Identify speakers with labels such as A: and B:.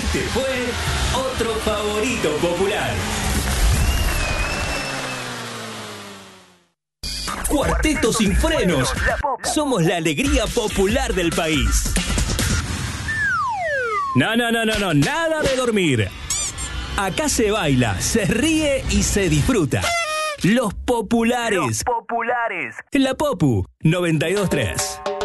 A: Este fue otro favorito popular. Cuarteto Sin Frenos. Somos la alegría popular del país. No, nada de dormir. Acá se baila, se ríe y se disfruta. Los populares.
B: Los populares.
A: La Popu 92.3.